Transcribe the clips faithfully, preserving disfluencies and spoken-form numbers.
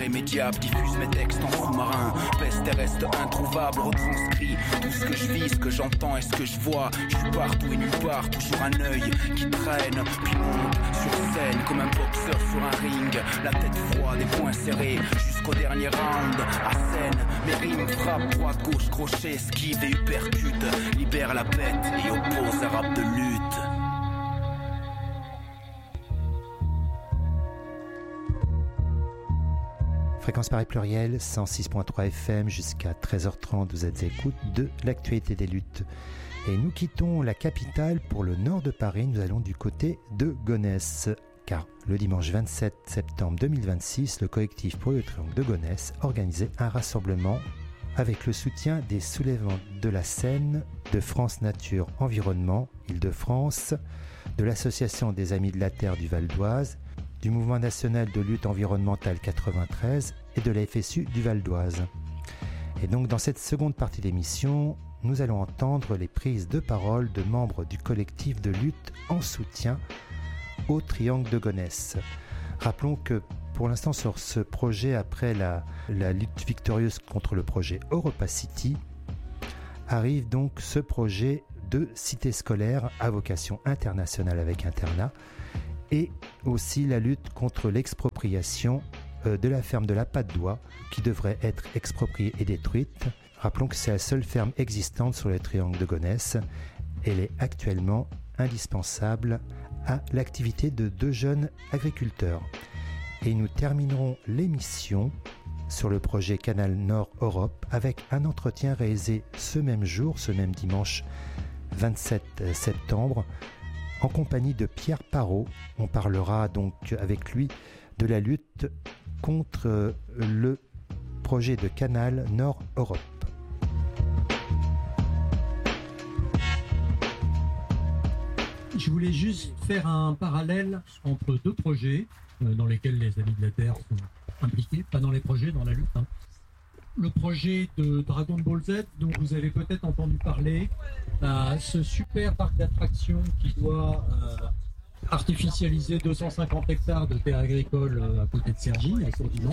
mes diables diffusent mes textes en sous-marin. Peste et reste introuvable, retranscrit tout ce que je vis, ce que j'entends et ce que je vois. Je suis partout et nulle part, toujours un œil qui traîne, puis monte sur scène comme un boxeur sur un ring. La tête froide, les poings serrés, jusqu'au dernier round. À scène, mes rimes frappent, droite, gauche, crochet, esquive et uppercut. Libère la bête et oppose un rap de lutte. Fréquence Paris Pluriel, cent six virgule trois F M, jusqu'à treize heures trente, vous êtes à l'écoute de l'actualité des luttes. Et nous quittons la capitale pour le nord de Paris, nous allons du côté de Gonesse. Car le dimanche vingt-sept septembre deux mille vingt-six, le collectif pour le triangle de Gonesse organisait un rassemblement avec le soutien des soulèvements de la Seine, de France Nature Environnement, Île-de-France, de l'Association des Amis de la Terre du Val d'Oise, du Mouvement National de Lutte Environnementale quatre-vingt-treize et de la F S U du Val d'Oise. Et donc dans cette seconde partie d'émission, nous allons entendre les prises de parole de membres du collectif de lutte en soutien au Triangle de Gonesse. Rappelons que pour l'instant sur ce projet, après la, la lutte victorieuse contre le projet Europa City, arrive donc ce projet de cité scolaire à vocation internationale avec internat, et aussi la lutte contre l'expropriation de la ferme de la Patte d'Oie qui devrait être expropriée et détruite. Rappelons que c'est la seule ferme existante sur le triangle de Gonesse. Elle est actuellement indispensable à l'activité de deux jeunes agriculteurs. Et nous terminerons l'émission sur le projet Canal Nord Europe avec un entretien réalisé ce même jour, ce même dimanche vingt-sept septembre, en compagnie de Pierre Parot. On parlera donc avec lui de la lutte contre le projet de Canal Nord Europe. Je voulais juste faire un parallèle entre deux projets euh, dans lesquels les Amis de la Terre sont impliqués, pas dans les projets, dans la lutte. Hein. Le projet de Dragon Ball Z, dont vous avez peut-être entendu parler, euh, ce super parc d'attractions qui doit euh, artificialiser deux cent cinquante hectares de terres agricoles euh, à côté de Cergy, à Sourdimont,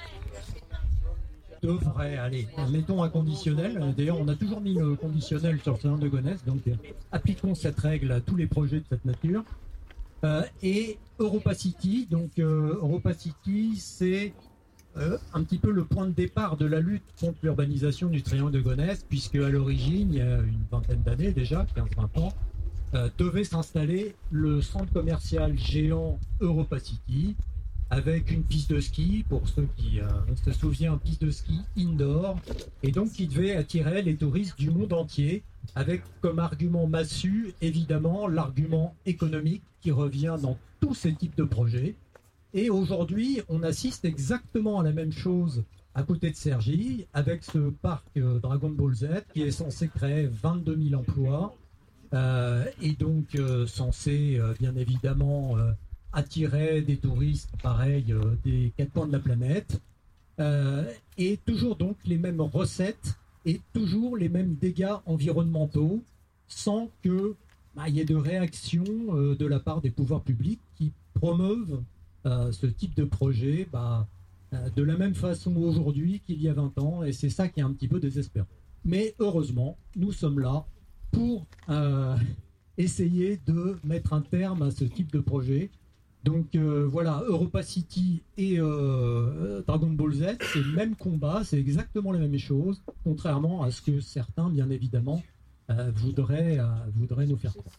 devrait aller, mettons un conditionnel. D'ailleurs, on a toujours mis le conditionnel sur le triangle de Gonesse, donc euh, appliquons cette règle à tous les projets de cette nature. Euh, et Europa City, donc euh, Europa City, c'est Euh, un petit peu le point de départ de la lutte contre l'urbanisation du triangle de Gonesse, puisque à l'origine, il y a une vingtaine d'années déjà, quinze vingt ans, euh, devait s'installer le centre commercial géant Europa City, avec une piste de ski, pour ceux qui euh, se souviennent, piste de ski indoor, et donc qui devait attirer les touristes du monde entier, avec comme argument massu, évidemment, l'argument économique qui revient dans tous ces types de projets. Et aujourd'hui, on assiste exactement à la même chose à côté de Cergy, avec ce parc euh, Dragon Ball Z, qui est censé créer vingt-deux mille emplois, euh, et donc euh, censé, euh, bien évidemment, euh, attirer des touristes, pareil, euh, des quatre coins de la planète, euh, et toujours donc les mêmes recettes, et toujours les mêmes dégâts environnementaux, sans que bah, y ait de réaction euh, de la part des pouvoirs publics qui promeuvent Euh, ce type de projet bah, euh, de la même façon aujourd'hui qu'il y a vingt ans, et c'est ça qui est un petit peu désespérant. Mais heureusement, nous sommes là pour euh, essayer de mettre un terme à ce type de projet. Donc euh, voilà, Europa City et euh, Dragon Ball Z, c'est le même combat, c'est exactement la même chose, contrairement à ce que certains, bien évidemment, euh, voudraient, euh, voudraient nous faire croire.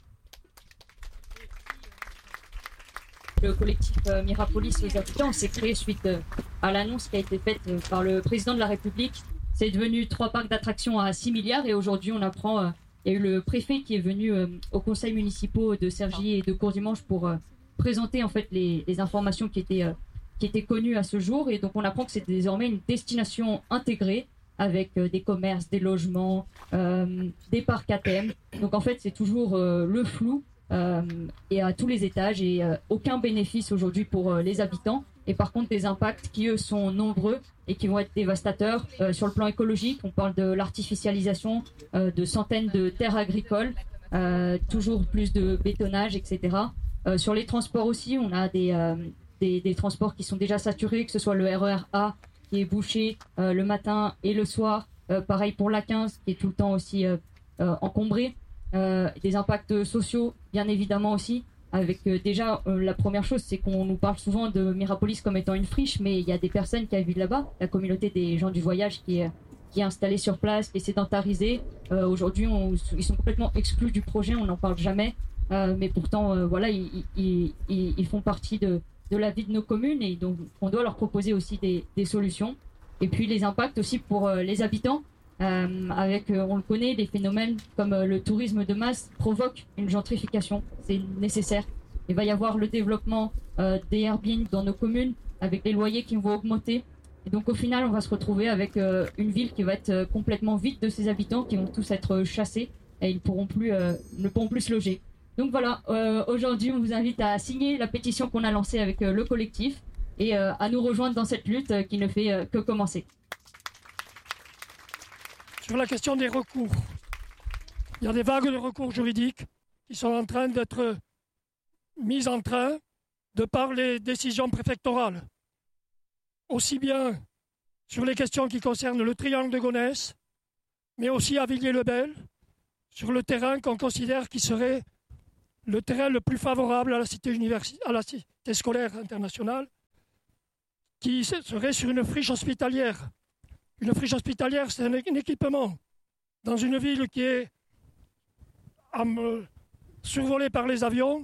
Le collectif euh, Mirapolis aux habitants s'est créé suite euh, à l'annonce qui a été faite euh, par le président de la République. C'est devenu trois parcs d'attractions à six milliards et aujourd'hui on apprend, euh, il y a eu le préfet qui est venu euh, au conseil municipal de Cergy et de Courdimanche pour euh, présenter en fait les, les informations qui étaient, euh, qui étaient connues à ce jour, et donc on apprend que c'est désormais une destination intégrée avec euh, des commerces, des logements, euh, des parcs à thème. Donc en fait c'est toujours euh, le flou. Euh, et à tous les étages et euh, aucun bénéfice aujourd'hui pour euh, les habitants, et par contre des impacts qui eux sont nombreux et qui vont être dévastateurs euh, sur le plan écologique. On parle de l'artificialisation euh, de centaines de terres agricoles, euh, toujours plus de bétonnage, etc. Euh, sur les transports aussi, on a des, euh, des, des transports qui sont déjà saturés, que ce soit le R E R A qui est bouché euh, le matin et le soir, euh, pareil pour l'A quinze qui est tout le temps aussi euh, euh, encombré, euh, des impacts sociaux bien évidemment aussi, avec euh, déjà euh, la première chose c'est qu'on nous parle souvent de Mirapolis comme étant une friche, mais il y a des personnes qui habitent là-bas, la communauté des gens du voyage qui est, qui est installée sur place, qui est sédentarisée. Euh, aujourd'hui on, ils sont complètement exclus du projet, on n'en parle jamais, euh, mais pourtant euh, voilà, ils, ils, ils, ils font partie de de la vie de nos communes, et donc on doit leur proposer aussi des, des solutions. Et puis les impacts aussi pour euh, les habitants, euh, avec, euh, on le connaît, des phénomènes comme euh, le tourisme de masse provoquent une gentrification, c'est nécessaire. Il va y avoir le développement euh, des Airbnb dans nos communes, avec les loyers qui vont augmenter. Et donc au final, on va se retrouver avec euh, une ville qui va être euh, complètement vide de ses habitants, qui vont tous être chassés, et ils pourront plus, euh, ne pourront plus se loger. Donc voilà, euh, aujourd'hui on vous invite à signer la pétition qu'on a lancée avec euh, le collectif et euh, à nous rejoindre dans cette lutte euh, qui ne fait euh, que commencer. Sur la question des recours, il y a des vagues de recours juridiques qui sont en train d'être mises en train de par les décisions préfectorales. Aussi bien sur les questions qui concernent le triangle de Gonesse, mais aussi à Villiers-le-Bel, sur le terrain qu'on considère qui serait le terrain le plus favorable à la cité, universi- à la cité scolaire internationale, qui serait sur une friche hospitalière. Une friche hospitalière, c'est un, un équipement dans une ville qui est euh, survolée par les avions.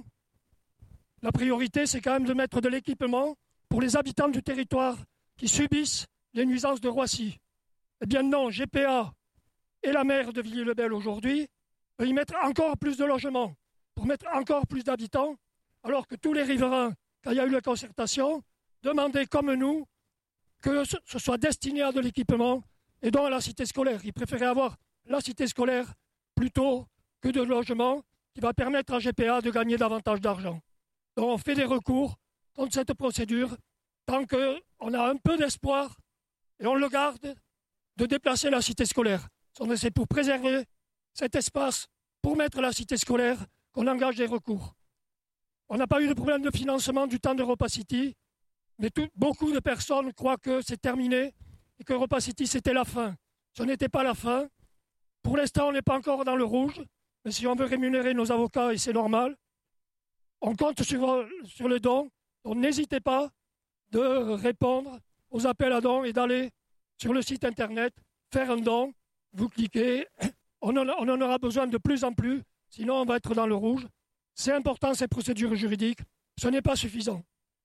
La priorité, c'est quand même de mettre de l'équipement pour les habitants du territoire qui subissent les nuisances de Roissy. Eh bien non, G P A et la maire de Villiers-le-Bel aujourd'hui veulent y mettre encore plus de logements, pour mettre encore plus d'habitants, alors que tous les riverains, quand il y a eu la concertation, demandaient comme nous que ce soit destiné à de l'équipement et donc à la cité scolaire. Ils préféraient avoir la cité scolaire plutôt que de logements qui va permettre à G P A de gagner davantage d'argent. Donc on fait des recours contre cette procédure tant qu'on a un peu d'espoir, et on le garde, de déplacer la cité scolaire. C'est pour préserver cet espace, pour mettre la cité scolaire, qu'on engage des recours. On n'a pas eu de problème de financement du temps d'Europa City, mais tout, beaucoup de personnes croient que c'est terminé et qu'Europa City, c'était la fin. Ce n'était pas la fin. Pour l'instant, on n'est pas encore dans le rouge, mais si on veut rémunérer nos avocats, et c'est normal, on compte sur, sur les dons. Donc n'hésitez pas de répondre aux appels à dons et d'aller sur le site internet, faire un don, vous cliquez, on en, on en aura besoin de plus en plus. Sinon, on va être dans le rouge. C'est important, ces procédures juridiques. Ce n'est pas suffisant.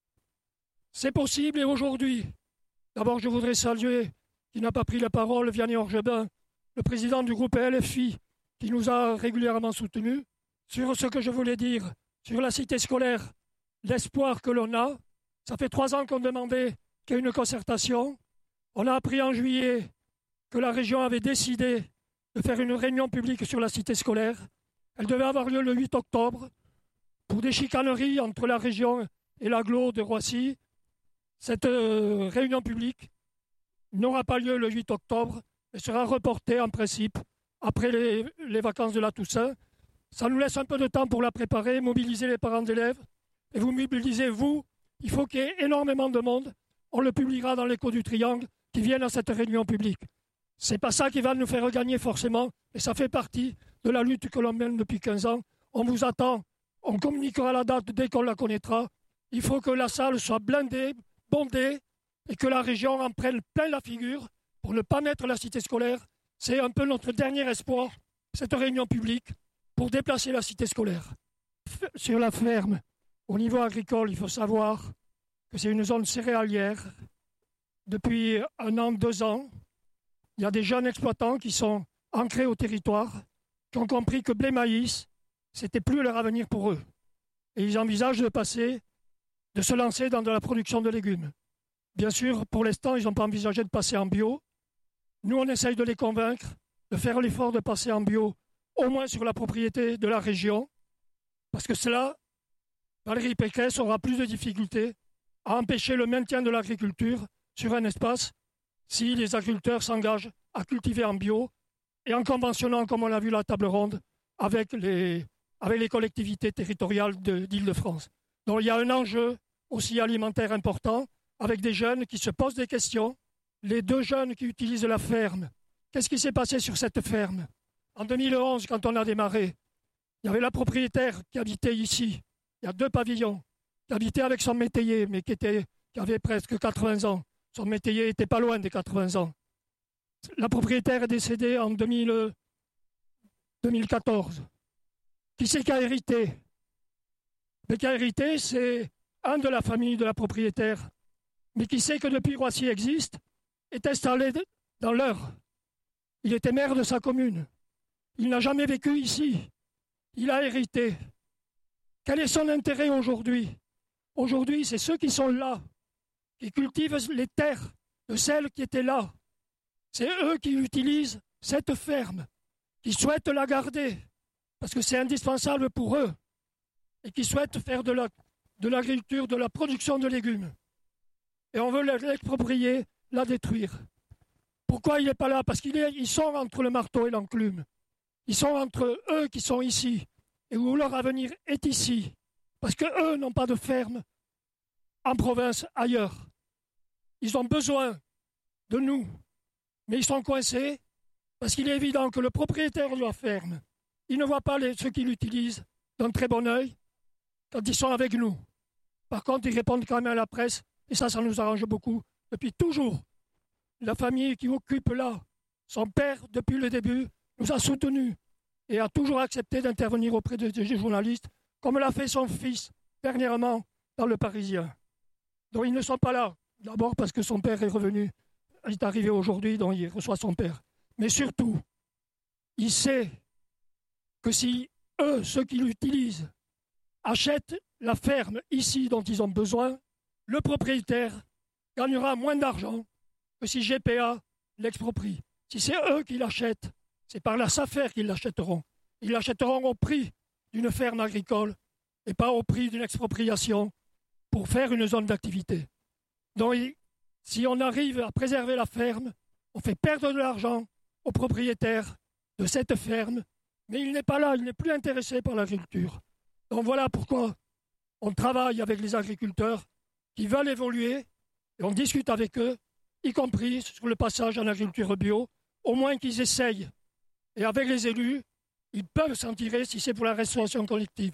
C'est possible, et aujourd'hui, d'abord, je voudrais saluer, qui n'a pas pris la parole, Vianney Orgebin, le président du groupe L F I, qui nous a régulièrement soutenus, sur ce que je voulais dire, sur la cité scolaire, l'espoir que l'on a. Ça fait trois ans qu'on demandait qu'il y ait une concertation. On a appris en juillet que la région avait décidé de faire une réunion publique sur la cité scolaire. Elle devait avoir lieu le huit octobre. Pour des chicaneries entre la région et l'agglo de Roissy, cette euh, réunion publique n'aura pas lieu le huit octobre, mais sera reportée en principe après les, les vacances de la Toussaint. Ça nous laisse un peu de temps pour la préparer, mobiliser les parents d'élèves. Et vous mobilisez, vous, il faut qu'il y ait énormément de monde. On le publiera dans l'écho du Triangle, qui viennent à cette réunion publique. C'est pas ça qui va nous faire gagner forcément, mais ça fait partie de la lutte que l'on mène depuis quinze ans. On vous attend, on communiquera la date dès qu'on la connaîtra. Il faut que la salle soit blindée, bondée, et que la région en prenne plein la figure pour ne pas mettre la cité scolaire. C'est un peu notre dernier espoir, cette réunion publique, pour déplacer la cité scolaire. Sur la ferme, au niveau agricole, il faut savoir que c'est une zone céréalière. Depuis un an, deux ans, il y a des jeunes exploitants qui sont ancrés au territoire, qui ont compris que blé-maïs, c'était plus leur avenir pour eux. Et ils envisagent de passer, de se lancer dans de la production de légumes. Bien sûr, pour l'instant, ils n'ont pas envisagé de passer en bio. Nous, on essaye de les convaincre, de faire l'effort de passer en bio, au moins sur la propriété de la région, parce que cela, Valérie Pécresse aura plus de difficultés à empêcher le maintien de l'agriculture sur un espace si les agriculteurs s'engagent à cultiver en bio et en conventionnant, comme on l'a vu, la table ronde avec les, avec les collectivités territoriales de, d'Île-de-France. Donc il y a un enjeu aussi alimentaire important, avec des jeunes qui se posent des questions. Les deux jeunes qui utilisent la ferme, qu'est-ce qui s'est passé sur cette ferme? En deux mille onze, quand on a démarré, il y avait la propriétaire qui habitait ici. Il y a deux pavillons, qui habitait avec son métayer, mais qui, était, qui avait presque quatre-vingts ans. Son métayer était pas loin des quatre-vingts ans. La propriétaire est décédée en deux mille, deux mille quatorze. Qui c'est qui a hérité? Mais qui a hérité, c'est un de la famille de la propriétaire. Mais qui sait que depuis Roissy existe, est installé dans l'Eure. Il était maire de sa commune. Il n'a jamais vécu ici. Il a hérité. Quel est son intérêt aujourd'hui? Aujourd'hui, c'est ceux qui sont là, qui cultivent les terres de celles qui étaient là. C'est eux qui utilisent cette ferme, qui souhaitent la garder, parce que c'est indispensable pour eux, et qui souhaitent faire de la, de l'agriculture, de la production de légumes. Et on veut l'exproprier, la détruire. Pourquoi il n'est pas là? Parce qu'ils sont entre le marteau et l'enclume. Ils sont entre eux qui sont ici, et où leur avenir est ici, parce qu'eux n'ont pas de ferme en province, ailleurs. Ils ont besoin de nous, mais ils sont coincés, parce qu'il est évident que le propriétaire de la ferme, il ne voit pas les, ceux qui l'utilisent d'un très bon œil quand ils sont avec nous. Par contre, ils répondent quand même à la presse, et ça, ça nous arrange beaucoup. Depuis toujours, la famille qui occupe là, son père, depuis le début, nous a soutenus et a toujours accepté d'intervenir auprès des de journalistes, comme l'a fait son fils, dernièrement, dans Le Parisien. Donc ils ne sont pas là, d'abord parce que son père est revenu, il est arrivé aujourd'hui, donc il reçoit son père. Mais surtout, il sait que si eux, ceux qui l'utilisent, achètent la ferme ici dont ils ont besoin, le propriétaire gagnera moins d'argent que si G P A l'exproprie. Si c'est eux qui l'achètent, c'est par la SAFER qu'ils l'achèteront. Ils l'achèteront au prix d'une ferme agricole et pas au prix d'une expropriation pour faire une zone d'activité. Donc, si on arrive à préserver la ferme, on fait perdre de l'argent au propriétaire de cette ferme, mais il n'est pas là, il n'est plus intéressé par l'agriculture. Donc voilà pourquoi on travaille avec les agriculteurs qui veulent évoluer et on discute avec eux, y compris sur le passage en agriculture bio, au moins qu'ils essayent. Et avec les élus, ils peuvent s'en tirer si c'est pour la restauration collective.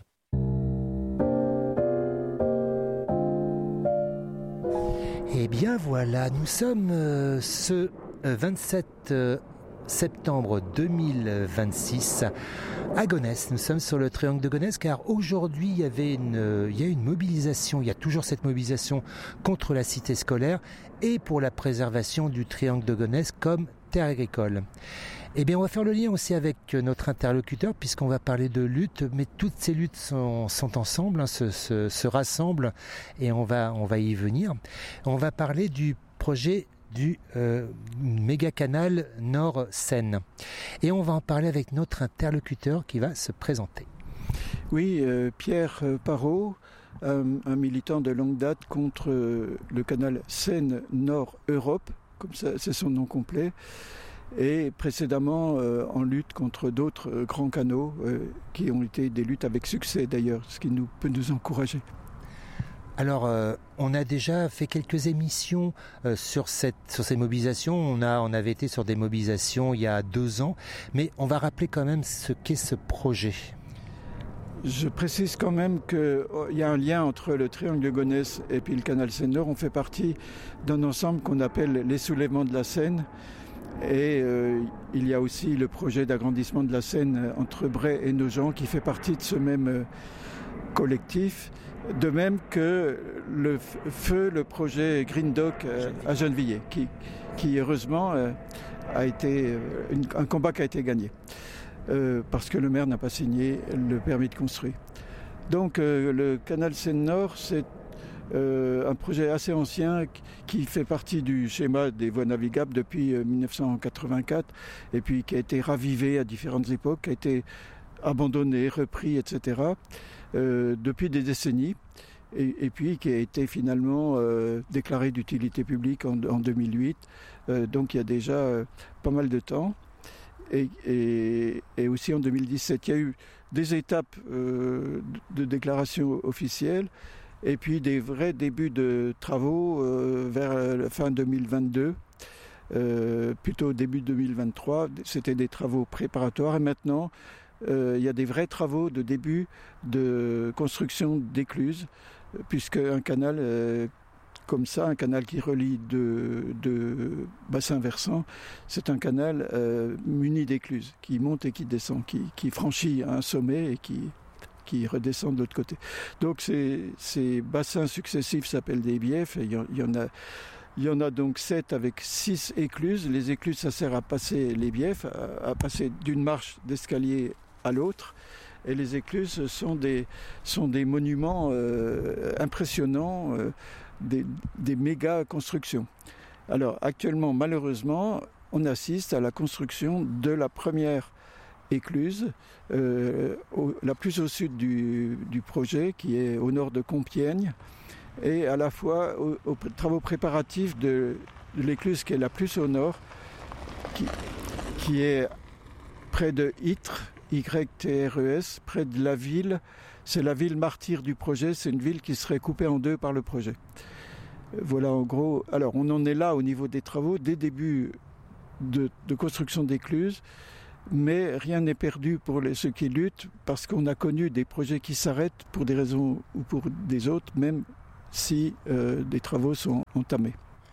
Eh bien voilà, nous sommes euh, ce euh, vingt-sept euh, septembre deux mille vingt-six à Gonesse. Nous sommes sur le triangle de Gonesse car aujourd'hui il y avait une, euh, il y a une mobilisation, il y a toujours cette mobilisation contre la cité scolaire et pour la préservation du triangle de Gonesse comme terre agricole. Eh bien, on va faire le lien aussi avec notre interlocuteur puisqu'on va parler de lutte, mais toutes ces luttes sont, sont ensemble, hein, se, se, se rassemblent et on va, on va y venir. On va parler du projet du euh, méga canal Nord-Seine et on va en parler avec notre interlocuteur qui va se présenter. Oui, euh, Pierre Parot, un, un militant de longue date contre euh, le canal Seine-Nord-Europe, comme ça, c'est son nom complet. Et précédemment euh, en lutte contre d'autres euh, grands canaux euh, qui ont été des luttes avec succès d'ailleurs, ce qui nous, peut nous encourager. Alors, euh, on a déjà fait quelques émissions euh, sur, cette, sur ces mobilisations. On, a, on avait été sur des mobilisations il y a deux ans, mais on va rappeler quand même ce qu'est ce projet. Je précise quand même qu'il oh, y a un lien entre le triangle de Gonesse et puis le canal Seine-Nord. On fait partie d'un ensemble qu'on appelle les soulèvements de la Seine. Et euh, il y a aussi le projet d'agrandissement de la Seine entre Bray et Nogent qui fait partie de ce même euh, collectif. De même que le feu, le projet Green Dock euh, à Gennevilliers, qui, qui heureusement euh, a été euh, une, un combat qui a été gagné. Euh, parce que le maire n'a pas signé le permis de construire. Donc euh, le canal Seine-Nord, c'est Euh, un projet assez ancien qui fait partie du schéma des voies navigables depuis euh, mille neuf cent quatre-vingt-quatre et puis qui a été ravivé à différentes époques, qui a été abandonné, repris, et cetera euh, depuis des décennies et, et puis qui a été finalement euh, déclaré d'utilité publique en, en deux mille huit. Euh, donc il y a déjà euh, pas mal de temps. Et, et, et aussi en deux mille dix-sept, il y a eu des étapes euh, de déclaration officielle. et puis des vrais débuts de travaux euh, vers la fin deux mille vingt-deux, euh, plutôt début deux mille vingt-trois. C'était des travaux préparatoires et maintenant euh, il y a des vrais travaux de début de construction d'écluses, puisque un canal euh, comme ça, un canal qui relie deux, deux bassins versants, c'est un canal euh, muni d'écluses, qui monte et qui descend, qui, qui franchit un sommet et qui, qui redescend de l'autre côté. Donc ces, ces bassins successifs s'appellent des biefs, et il y, il y en a, il y en a donc sept avec six écluses. Les écluses, ça sert à passer les biefs, à, à passer d'une marche d'escalier à l'autre. Et les écluses sont des, sont des monuments euh, impressionnants, euh, Des, des méga constructions. Alors actuellement, malheureusement, on assiste à la construction de la première écluse, euh, au, la plus au sud du, du projet, qui est au nord de Compiègne, et à la fois aux, aux travaux préparatifs de, de l'écluse qui est la plus au nord, qui, qui est près de Ytre, Y T R E S, près de la ville. C'est la ville martyre du projet, c'est une ville qui serait coupée en deux par le projet. Voilà en gros. Alors on en est là au niveau des travaux, des débuts de, de construction d'écluses, mais rien n'est perdu pour les, ceux qui luttent, parce qu'on a connu des projets qui s'arrêtent pour des raisons ou pour des autres, même si euh, des travaux sont entamés.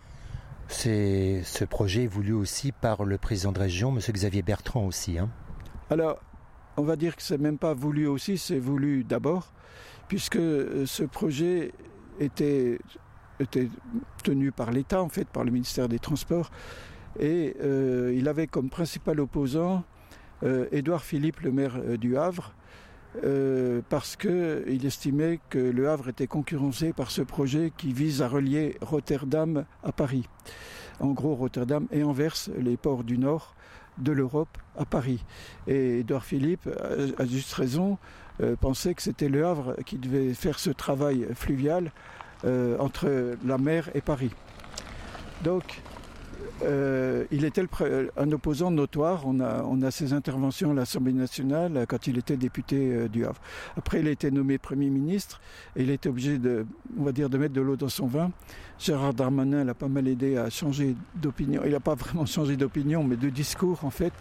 C'est, ce projet est voulu aussi par le président de région, M. Xavier Bertrand aussi. Hein. Alors, on va dire que c'est même pas voulu aussi, c'est voulu d'abord, puisque ce projet était, était tenu par l'État, en fait, par le ministère des Transports, et euh, il avait comme principal opposant euh, Édouard Philippe, le maire euh, du Havre, euh, parce qu'il estimait que le Havre était concurrencé par ce projet qui vise à relier Rotterdam à Paris. En gros, Rotterdam et Anvers, les ports du Nord de l'Europe à Paris. Et Édouard Philippe, à, à juste raison, euh, pensait que c'était le Havre qui devait faire ce travail fluvial euh, entre la mer et Paris. Donc, euh, il était le, un opposant notoire. On a, on a ses interventions à l'Assemblée nationale quand il était député euh, du Havre. Après, il a été nommé Premier ministre et il était obligé de, on va dire, de mettre de l'eau dans son vin. Gérard Darmanin l'a pas mal aidé à changer d'opinion. Il n'a pas vraiment changé d'opinion, mais de discours en fait.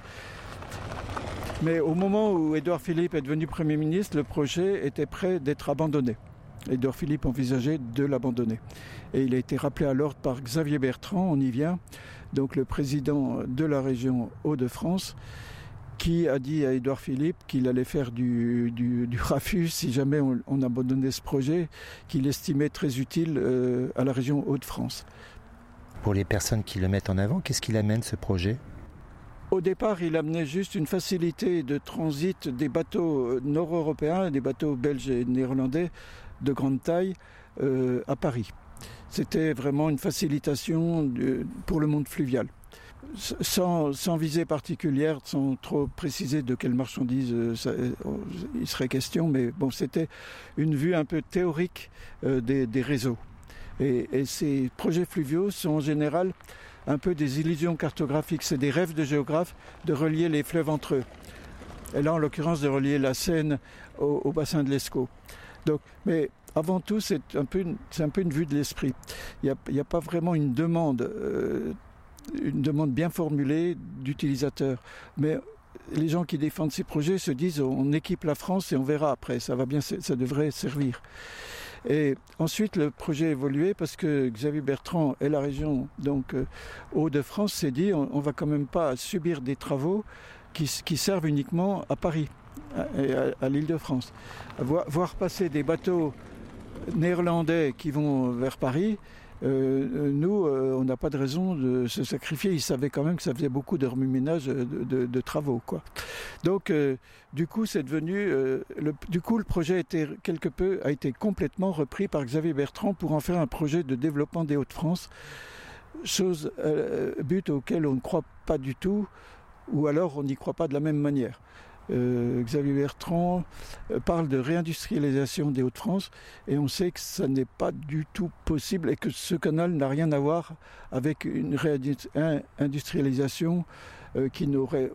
Mais au moment où Édouard Philippe est devenu Premier ministre, le projet était prêt d'être abandonné. Édouard Philippe envisageait de l'abandonner. Et il a été rappelé à l'ordre par Xavier Bertrand, on y vient, donc le président de la région Hauts-de-France, qui a dit à Édouard Philippe qu'il allait faire du, du, du raffut si jamais on, on abandonnait ce projet, qu'il estimait très utile euh, à la région Hauts-de-France. Pour les personnes qui le mettent en avant, qu'est-ce qu'il amène ce projet ? Au départ, il amenait juste une facilité de transit des bateaux nord-européens, des bateaux belges et néerlandais de grande taille euh, à Paris. C'était vraiment une facilitation de, pour le monde fluvial. Sans, sans visée particulière, sans trop préciser de quelles marchandises euh, ça, euh, il serait question, mais bon, c'était une vue un peu théorique euh, des, des réseaux. Et, et ces projets fluviaux sont en général un peu des illusions cartographiques, c'est des rêves de géographes de relier les fleuves entre eux. Et là, en l'occurrence, de relier la Seine au, au bassin de l'Escaut. Donc, mais avant tout, c'est un peu une, c'est un peu une vue de l'esprit. Il n'y a, a pas vraiment une demande, euh, une demande bien formulée d'utilisateurs. Mais les gens qui défendent ces projets se disent on équipe la France et on verra après, ça va bien, ça devrait servir. Et ensuite, le projet a évolué parce que Xavier Bertrand et la région donc euh, Hauts-de-France s'est dit on, on va quand même pas subir des travaux qui, qui servent uniquement à Paris et à, à, à l'Île-de-France. Voir, voir passer des bateaux néerlandais qui vont vers Paris, euh, nous, euh, on n'a pas de raison de se sacrifier. Ils savaient quand même que ça faisait beaucoup de remue-ménage de, de, de travaux, quoi. Donc, euh, du coup, c'est devenu, euh, le, du coup, le projet a été quelque peu, a été complètement repris par Xavier Bertrand pour en faire un projet de développement des Hauts-de-France, chose, euh, but auquel on ne croit pas du tout, ou alors on n'y croit pas de la même manière. Euh, Xavier Bertrand euh, parle de réindustrialisation des Hauts-de-France et on sait que ça n'est pas du tout possible et que ce canal n'a rien à voir avec une réindustrialisation euh, qui n'aurait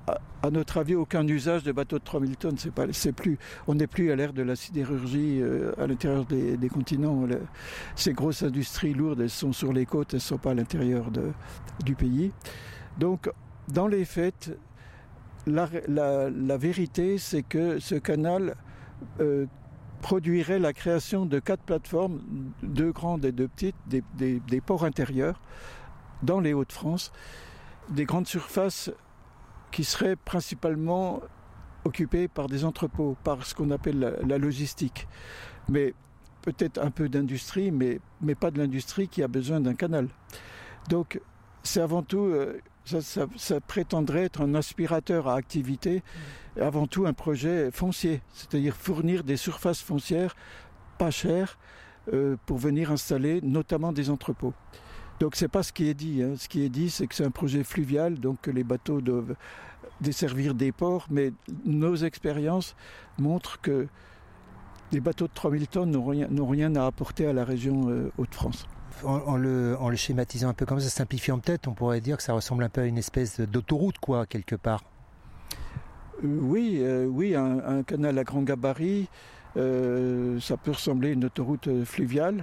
à, à notre avis, aucun usage de bateaux de trois mille tonnes. C'est pas, c'est plus, on n'est plus à l'ère de la sidérurgie euh, à l'intérieur des, des continents. Le, ces grosses industries lourdes, elles sont sur les côtes, elles ne sont pas à l'intérieur de, du pays. Donc, dans les faits, la, la, la vérité, c'est que ce canal euh, produirait la création de quatre plateformes, deux grandes et deux petites, des, des, des ports intérieurs dans les Hauts-de-France, des grandes surfaces qui seraient principalement occupées par des entrepôts, par ce qu'on appelle la, la logistique. Mais peut-être un peu d'industrie, mais, mais pas de l'industrie qui a besoin d'un canal. Donc c'est avant tout, euh, ça, ça, ça prétendrait être un aspirateur à activité, mmh. avant tout un projet foncier, c'est-à-dire fournir des surfaces foncières pas chères euh, pour venir installer notamment des entrepôts. Donc c'est pas ce qui est dit. Hein. Ce qui est dit, c'est que c'est un projet fluvial, donc que les bateaux doivent desservir des ports, mais nos expériences montrent que les bateaux de trois mille tonnes n'ont rien, n'ont rien à apporter à la région euh, Hauts-de-France. En, en, le, en le schématisant un peu comme ça, simplifiant peut-être, on pourrait dire que ça ressemble un peu à une espèce d'autoroute, quoi, quelque part. Euh, oui, euh, oui, un, un canal à grand gabarit, euh, ça peut ressembler à une autoroute fluviale.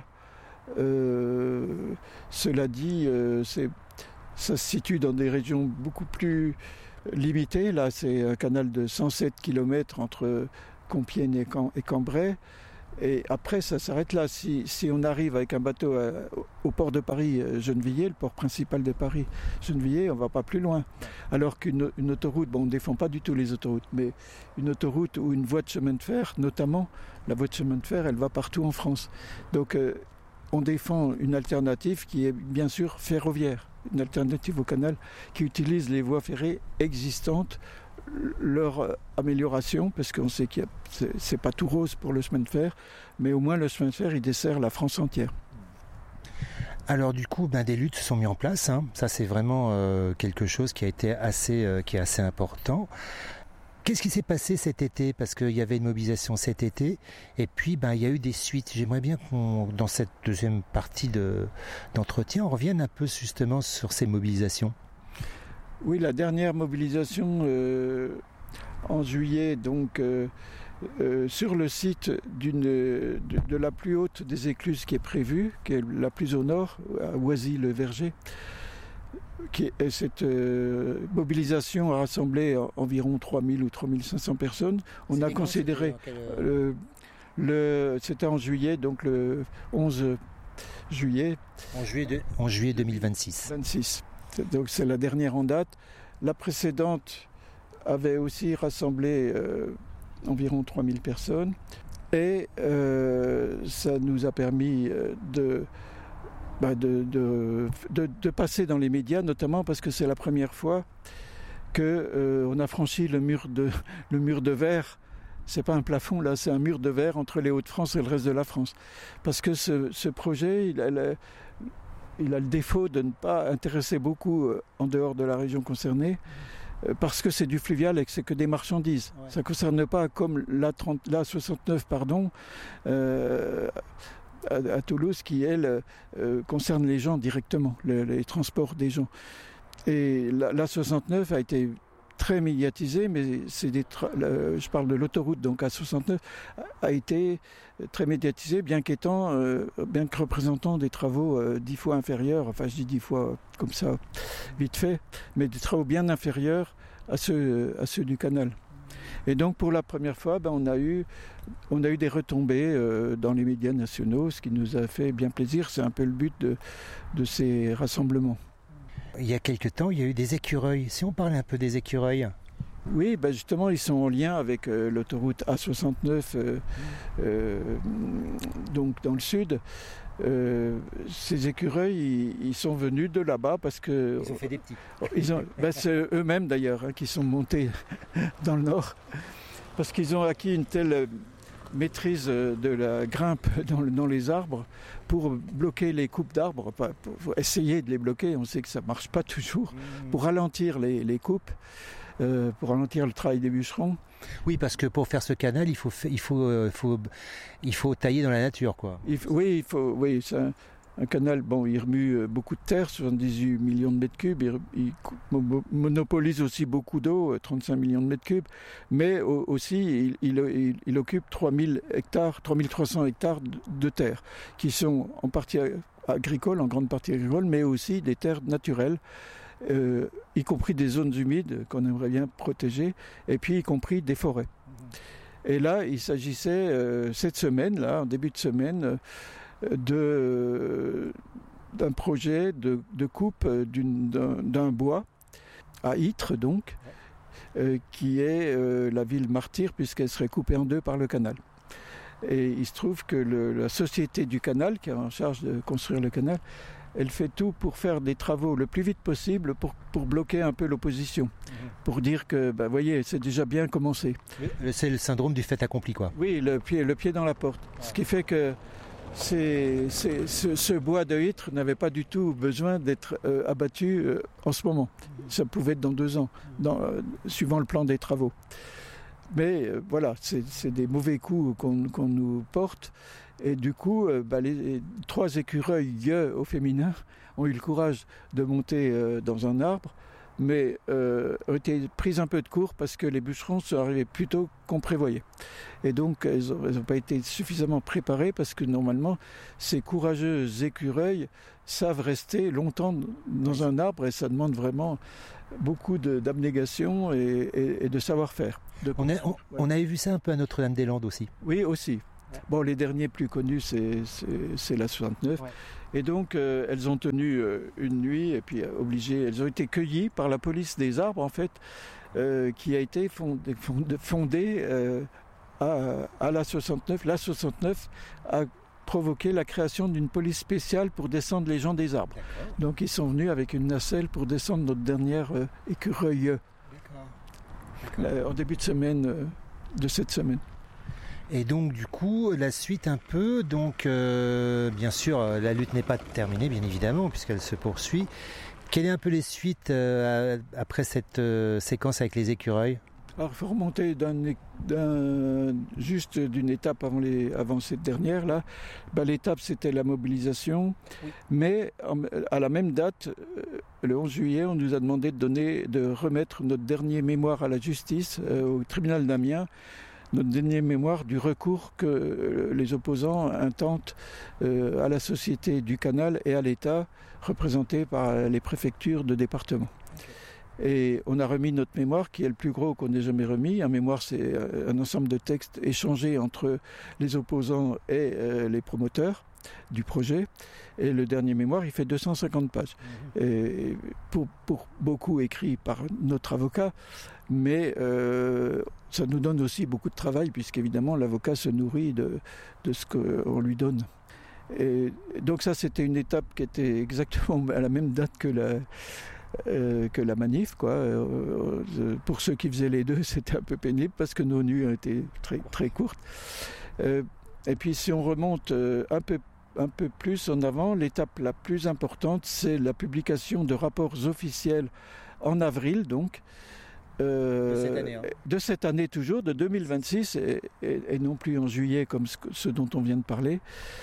Euh, cela dit, euh, c'est, ça se situe dans des régions beaucoup plus limitées. Là, c'est un canal de cent sept kilomètres entre Compiègne et, Cam- et Cambrai. Et après, ça s'arrête là. Si, si on arrive avec un bateau à, au port de Paris, Gennevilliers, le port principal de Paris, Gennevilliers, on ne va pas plus loin. Alors qu'une une autoroute, bon, on ne défend pas du tout les autoroutes, mais une autoroute ou une voie de chemin de fer, notamment, la voie de chemin de fer, elle va partout en France. Donc, euh, on défend une alternative qui est bien sûr ferroviaire, une alternative au canal qui utilise les voies ferrées existantes, leur amélioration, parce qu'on sait que c'est, c'est pas tout rose pour le chemin de fer, mais au moins le chemin de fer, il dessert la France entière. Alors du coup, ben, des luttes se sont mises en place. Hein. Ça, c'est vraiment euh, quelque chose qui a été assez, euh, qui est assez important. Qu'est-ce qui s'est passé cet été ? Parce qu'il y avait une mobilisation cet été, et puis ben, il y a eu des suites. J'aimerais bien qu'on, dans cette deuxième partie de, d'entretien, on revienne un peu justement sur ces mobilisations. Oui, la dernière mobilisation euh, en juillet, donc euh, euh, sur le site d'une, de, de la plus haute des écluses qui est prévue, qui est la plus au nord, à Oisy-le-Verger. Qui, et cette euh, mobilisation a rassemblé environ trois mille ou trois mille cinq cents personnes. On a considéré, euh, le, c'était en juillet, donc le onze juillet. En juillet, de, en juillet deux mille vingt-six. vingt-six. Donc c'est la dernière en date. La précédente avait aussi rassemblé euh, environ trois mille personnes. Et euh, ça nous a permis euh, de... Bah de, de, de, de passer dans les médias, notamment parce que c'est la première fois qu'on euh, a franchi le mur de, le mur de verre. C'est pas un plafond, là, c'est un mur de verre entre les Hauts-de-France et le reste de la France. Parce que ce, ce projet, il a, il a le défaut de ne pas intéresser beaucoup en dehors de la région concernée, parce que c'est du fluvial et que c'est que des marchandises. Ouais. Ça ne concerne pas comme la, trente, la soixante-neuf, pardon, euh, À, à Toulouse, qui, elle, euh, concerne les gens directement, le, les transports des gens. Et la, la soixante-neuf a été très médiatisée, mais c'est des tra- la, je parle de l'autoroute, donc A soixante-neuf, a été très médiatisée, bien qu'étant, euh, bien que représentant des travaux euh, dix fois inférieurs, enfin je dis dix fois comme ça, vite fait, mais des travaux bien inférieurs à ceux, à ceux du canal. Et donc pour la première fois, ben, on, a eu, on a eu des retombées euh, dans les médias nationaux, ce qui nous a fait bien plaisir. C'est un peu le but de, de ces rassemblements. Il y a quelque temps, il y a eu des écureuils. Si on parlait un peu des écureuils. Oui, ben justement, ils sont en lien avec euh, l'autoroute A soixante-neuf, euh, euh, donc dans le sud. Euh, ces écureuils, ils, ils sont venus de là-bas parce que... Ils ont fait des petits. Ils ont, ben c'est eux-mêmes d'ailleurs hein, qui sont montés dans le nord parce qu'ils ont acquis une telle maîtrise de la grimpe dans, le, dans les arbres pour bloquer les coupes d'arbres, pour, pour essayer de les bloquer. On sait que ça ne marche pas toujours. Mmh. Pour ralentir les, les coupes, euh, pour ralentir le travail des bûcherons. Oui, parce que pour faire ce canal, il faut, il faut, euh, faut, il faut tailler dans la nature, quoi. Il, oui, il faut, oui, ça, un canal, bon, il remue beaucoup de terre, soixante-dix-huit millions de mètres cubes, il, il monopolise aussi beaucoup d'eau, trente-cinq millions de mètres cubes, mais aussi il, il, il, il occupe trois mille hectares, trois mille trois cents hectares de, de terre, qui sont en partie agricoles, en grande partie agricoles, mais aussi des terres naturelles, euh, y compris des zones humides qu'on aimerait bien protéger, et puis y compris des forêts. Et là, il s'agissait euh, cette semaine, là, en début de semaine, De, d'un projet de, de coupe d'une, d'un, d'un bois à Ytre, donc, euh, qui est euh, la ville martyre, puisqu'elle serait coupée en deux par le canal. Et il se trouve que le, la société du canal, qui est en charge de construire le canal, elle fait tout pour faire des travaux le plus vite possible pour, pour bloquer un peu l'opposition, mmh. pour dire que, ben, voyez, c'est déjà bien commencé. C'est le syndrome du fait accompli, quoi. Oui, le pied, le pied dans la porte. Ouais. Ce qui fait que C'est, c'est, ce, ce bois de Ytre n'avait pas du tout besoin d'être euh, abattu euh, en ce moment. Ça pouvait être dans deux ans, dans, euh, suivant le plan des travaux. Mais euh, voilà, c'est, c'est des mauvais coups qu'on, qu'on nous porte. Et du coup, euh, bah, les, les trois écureuils gueux au féminin ont eu le courage de monter euh, dans un arbre, mais euh, ont été prises un peu de court parce que les bûcherons sont arrivés plus tôt qu'on prévoyait. Et donc, elles n'ont pas été suffisamment préparées parce que normalement, ces courageux écureuils savent rester longtemps dans un arbre et ça demande vraiment beaucoup de, d'abnégation et, et, et de savoir-faire. De on, a, on, ouais. on avait vu ça un peu à Notre-Dame-des-Landes aussi. Oui, aussi. Bon, les derniers plus connus, c'est, c'est, c'est la soixante-neuf. Ouais. Et donc, euh, elles ont tenu euh, une nuit et puis euh, obligées, elles ont été cueillies par la police des arbres, en fait, euh, qui a été fondée, fondée euh, à, à la soixante-neuf. La soixante-neuf a provoqué la création d'une police spéciale pour descendre les gens des arbres. D'accord. Donc, ils sont venus avec une nacelle pour descendre notre dernière euh, écureuil. D'accord. D'accord. Là, en début de semaine, euh, de cette semaine. Et donc du coup, la suite un peu, donc euh, bien sûr, la lutte n'est pas terminée, bien évidemment, puisqu'elle se poursuit. Quelles sont un peu les suites euh, après cette euh, séquence avec les écureuils ? Alors, il faut remonter d'un, d'un, juste d'une étape avant, les, avant cette dernière, là. Ben, l'étape, c'était la mobilisation, oui. Mais à la même date, le onze juillet, on nous a demandé de, donner, de remettre notre dernier mémoire à la justice euh, au tribunal d'Amiens, notre dernier mémoire du recours que les opposants intentent euh, à la société du canal et à l'État, représentés par les préfectures de département. Okay. Et on a remis notre mémoire, qui est le plus gros qu'on ait jamais remis. Un mémoire, c'est un ensemble de textes échangés entre les opposants et euh, les promoteurs du projet. Et le dernier mémoire, il fait deux cent cinquante pages. Mmh. Et pour, pour beaucoup écrit par notre avocat, mais euh, ça nous donne aussi beaucoup de travail, puisqu'évidemment l'avocat se nourrit de, de ce qu'on lui donne. Et donc ça, c'était une étape qui était exactement à la même date que la, euh, que la manif, quoi. Euh, pour ceux qui faisaient les deux, c'était un peu pénible, parce que nos nuits étaient très, très courtes. Euh, et puis si on remonte euh, un peu un peu plus en avant, l'étape la plus importante, c'est la publication de rapports officiels en avril, donc, euh, de cette année, hein. de cette année toujours, de deux mille vingt-six, et, et, et non plus en juillet comme ce, ce dont on vient de parler.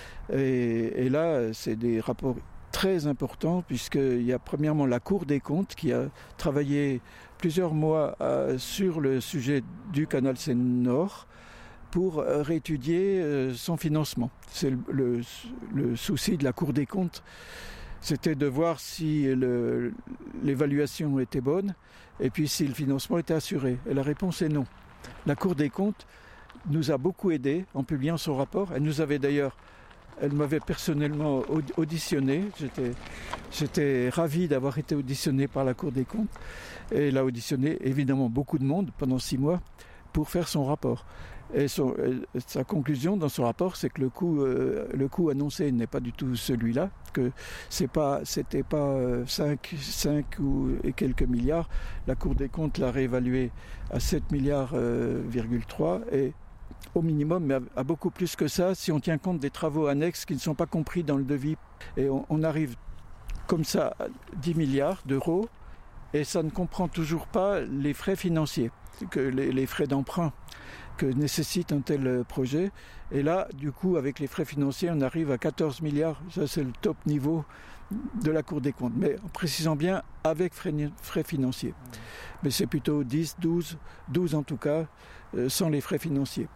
Et, et là, c'est des rapports très importants, puisqu'il y a premièrement la Cour des comptes qui a travaillé plusieurs mois à, sur le sujet du canal Seine-Nord, pour réétudier son financement. C'est le, le, le souci de la Cour des comptes, c'était de voir si le, l'évaluation était bonne et puis si le financement était assuré. Et la réponse est non. La Cour des comptes nous a beaucoup aidés en publiant son rapport. Elle nous avait d'ailleurs, elle m'avait personnellement auditionné. J'étais, j'étais ravi d'avoir été auditionné par la Cour des comptes. Et elle a auditionné évidemment beaucoup de monde pendant six mois pour faire son rapport. Et son, sa conclusion dans son rapport, c'est que le coût, euh, le coût annoncé n'est pas du tout celui-là, que c'est pas, c'était pas euh, cinq, cinq ou, et quelques milliards. La Cour des comptes l'a réévalué à sept milliards virgule trois et au minimum, mais à, à beaucoup plus que ça, si on tient compte des travaux annexes qui ne sont pas compris dans le devis. Et on, on arrive comme ça à dix milliards d'euros et ça ne comprend toujours pas les frais financiers. que les, les frais d'emprunt que nécessite un tel projet. Et là, du coup, avec les frais financiers, on arrive à quatorze milliards. Ça, c'est le top niveau de la Cour des comptes. Mais en précisant bien, avec frais, frais financiers. Mais c'est plutôt dix, douze, douze en tout cas, euh, sans les frais financiers.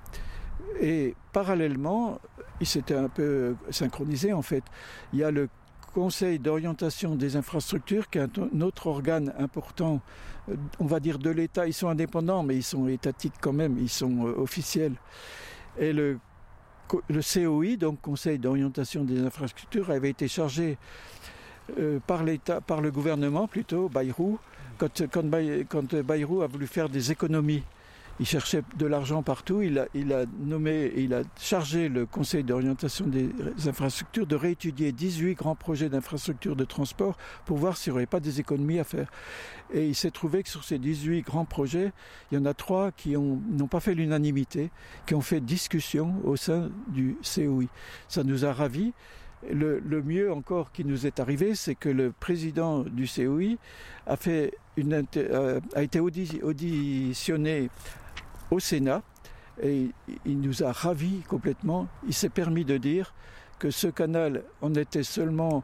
Et parallèlement, il s'était un peu synchronisé en fait. Il y a le Conseil d'orientation des infrastructures, qui est un autre organe important, on va dire de l'État. Ils sont indépendants, mais ils sont étatiques quand même, ils sont euh, officiels. Et le, le C O I, donc Conseil d'orientation des infrastructures, avait été chargé euh, par l'État, par le gouvernement plutôt, Bayrou, quand, quand, quand Bayrou a voulu faire des économies. Il cherchait de l'argent partout, il a, il a nommé, il a chargé le Conseil d'orientation des infrastructures de réétudier dix-huit grands projets d'infrastructures de transport pour voir s'il n'y aurait pas des économies à faire. Et il s'est trouvé que sur ces dix-huit grands projets, il y en a trois qui ont, n'ont pas fait l'unanimité, qui ont fait discussion au sein du C O I. Ça nous a ravis. Le, le mieux encore qui nous est arrivé, c'est que le président du C O I a, fait une, euh, a été audi, auditionné au Sénat et il nous a ravis complètement. Il s'est permis de dire que ce canal en était seulement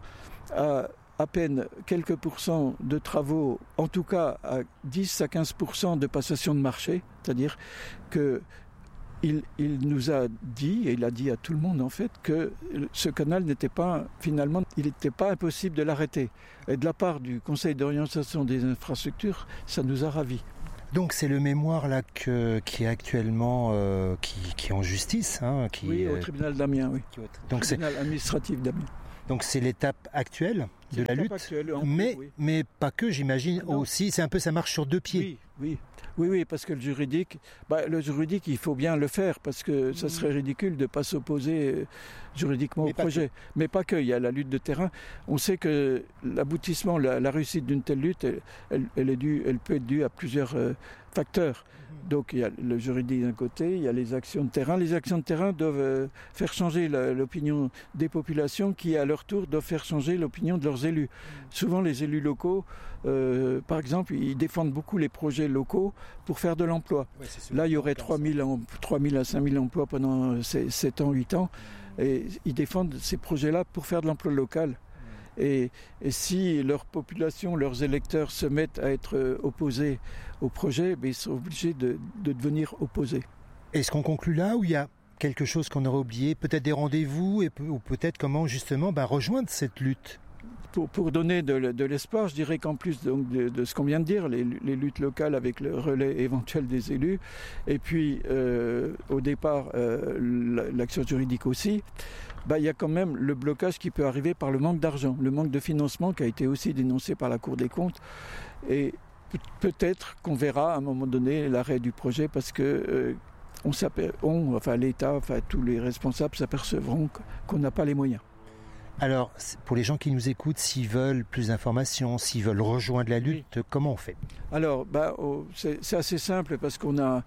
à à peine quelques pourcents de travaux, en tout cas à dix à quinze pour cent de passation de marché, c'est-à-dire que Il, il nous a dit, et il a dit à tout le monde en fait, que ce canal n'était pas, finalement, il n'était pas impossible de l'arrêter. Et de la part du Conseil d'orientation des infrastructures, ça nous a ravis. Donc c'est le mémoire là que, qui est actuellement euh, qui, qui est en justice, hein, qui, oui, au euh, tribunal d'Amiens, oui. Donc tribunal c'est administratif d'Amiens. Donc c'est l'étape actuelle de la lutte, actuelle, mais plus, oui. mais pas que, j'imagine non. aussi. C'est un peu, ça marche sur deux pieds. Oui, oui. Oui, oui, parce que le juridique, bah, le juridique, il faut bien le faire, parce que ça serait ridicule de ne pas s'opposer juridiquement mais au projet. Que. Mais pas que, il y a la lutte de terrain. On sait que l'aboutissement, la, la réussite d'une telle lutte, elle, elle, elle, est due, elle peut être due à plusieurs euh, facteurs. Donc il y a le juridique d'un côté, il y a les actions de terrain. Les actions de terrain doivent euh, faire changer la, l'opinion des populations qui, à leur tour, doivent faire changer l'opinion de leurs élus. Mmh. Souvent, les élus locaux, euh, par exemple, ils défendent beaucoup les projets locaux pour faire de l'emploi. Ouais, là, il y aurait trois mille à cinq mille emplois pendant sept ans, huit ans. Mmh. Et ils défendent ces projets-là pour faire de l'emploi local. Et, et si leur population, leurs électeurs se mettent à être opposés au projet, ben ils sont obligés de, de devenir opposés. Est-ce qu'on conclut là, ou il y a quelque chose qu'on aurait oublié, peut-être des rendez-vous, et ou peut-être comment justement ben, rejoindre cette lutte? Pour, pour donner de, de l'espoir, je dirais qu'en plus donc, de, de ce qu'on vient de dire, les, les luttes locales avec le relais éventuel des élus, et puis euh, au départ euh, l'action juridique aussi, bah, il y a quand même le blocage qui peut arriver par le manque d'argent, le manque de financement qui a été aussi dénoncé par la Cour des comptes. Et peut-être qu'on verra à un moment donné l'arrêt du projet parce que euh, on, on, enfin l'État, enfin tous les responsables s'apercevront qu'on n'a pas les moyens. Alors, pour les gens qui nous écoutent, s'ils veulent plus d'informations, s'ils veulent rejoindre la lutte, oui. Comment on fait? Alors, bah, oh, c'est, c'est assez simple parce qu'on a,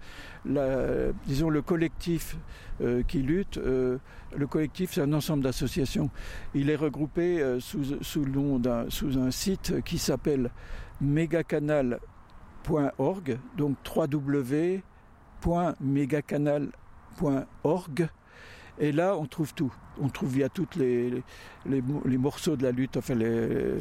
la, disons, le collectif euh, qui lutte. Euh, le collectif, c'est un ensemble d'associations. Il est regroupé euh, sous, sous, le nom d'un, sous un site qui s'appelle megacanal point org, donc w w w point megacanal point org. Et là, on trouve tout. On trouve il y a toutes les, les, les, les morceaux de la lutte. Enfin, les, euh,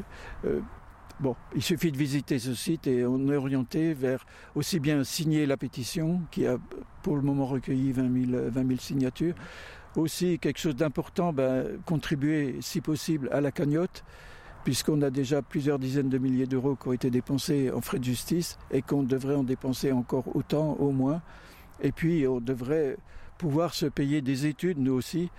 bon, il suffit de visiter ce site et on est orienté vers aussi bien signer la pétition qui a pour le moment recueilli vingt mille signatures. Aussi, quelque chose d'important, ben, contribuer si possible à la cagnotte, puisqu'on a déjà plusieurs dizaines de milliers d'euros qui ont été dépensés en frais de justice et qu'on devrait en dépenser encore autant au moins. Et puis, on devrait pouvoir se payer des études, nous aussi,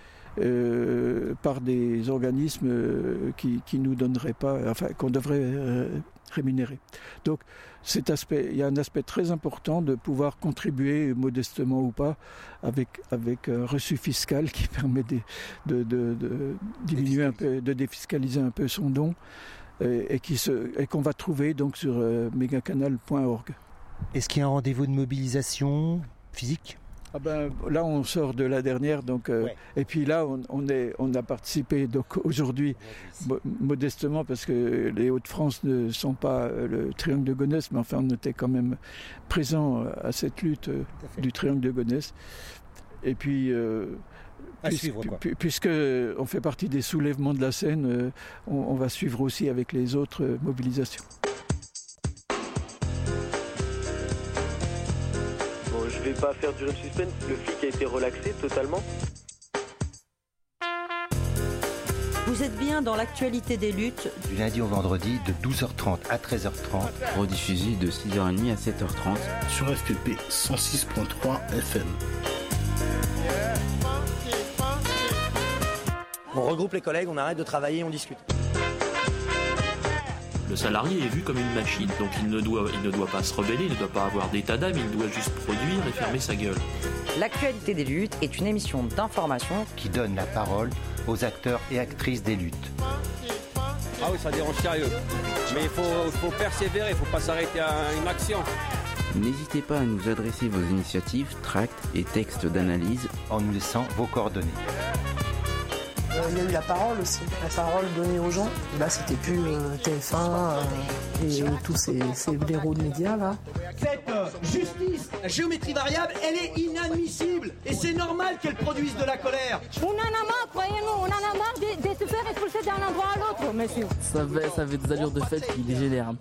euh, par des organismes euh, qui qui nous donneraient pas, enfin qu'on devrait euh, rémunérer. Donc, cet aspect, il y a un aspect très important de pouvoir contribuer modestement ou pas avec avec un reçu fiscal qui permet de de, de, de diminuer un peu, de défiscaliser un peu son don et, et qui se et qu'on va trouver donc sur euh, megacanal point org. Est-ce qu'il y a un rendez-vous de mobilisation physique? Ah ben, là, on sort de la dernière, donc, euh, ouais. Et puis là, on, on, est, on a participé donc, aujourd'hui, mo- modestement, parce que les Hauts-de-France ne sont pas euh, le triangle de Gonesse, mais enfin, on était quand même présents à cette lutte euh, du triangle de Gonesse. Et puis, euh, puisque, suivre, pu, puisque on fait partie des soulèvements de la Seine, euh, on, on va suivre aussi avec les autres euh, mobilisations. Je vais pas faire durer le suspense, le flic a été relaxé totalement. Vous êtes bien dans l'actualité des luttes. Du lundi au vendredi de douze heures trente à treize heures trente. Rediffusé de six heures trente à sept heures trente. Sur F P P cent six virgule trois F M. On regroupe les collègues, on arrête de travailler, on discute. Le salarié est vu comme une machine, donc il ne doit, il ne doit pas se rebeller, il ne doit pas avoir d'état d'âme, il doit juste produire et fermer sa gueule. L'actualité des luttes est une émission d'information qui donne la parole aux acteurs et actrices des luttes. Ah oui, ça dérange sérieux. Mais il faut, faut persévérer, il ne faut pas s'arrêter à une action. N'hésitez pas à nous adresser vos initiatives, tracts et textes d'analyse en nous laissant vos coordonnées. Il y a eu la parole aussi, la parole donnée aux gens. Là, c'était plus euh, T F un euh, et tous ces, ces blaireaux de médias là. Cette euh, justice, la géométrie variable, elle est inadmissible et c'est normal qu'elle produise de la colère. On en a marre, croyez-nous, on en a marre de, de se faire expulser d'un endroit à l'autre, monsieur. Ça avait, ça avait des allures de fête qui dégénèrent.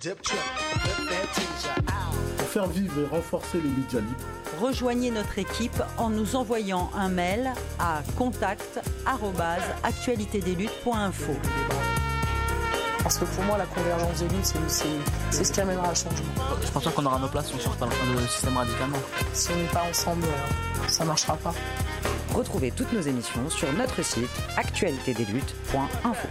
Pour faire vivre et renforcer les médias libres, rejoignez notre équipe en nous envoyant un mail à contact arobase actualité des luttes point info. Parce que pour moi, la convergence des luttes, c'est, c'est, c'est ce qui amènera le changement. Je pense pas qu'on aura nos places si on ne change pas le système radicalement. Si on n'est pas ensemble, ça ne marchera pas. Retrouvez toutes nos émissions sur notre site actualité des luttes point info.